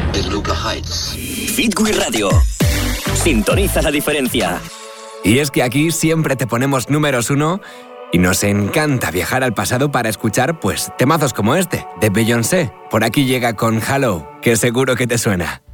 de Luca Heights. Fitwi Radio. Sintoniza la diferencia. Y es que aquí siempre te ponemos números 1 y nos encanta viajar al pasado para escuchar, pues, temazos como este, de Beyoncé. Por aquí llega con Hello, que seguro que te suena.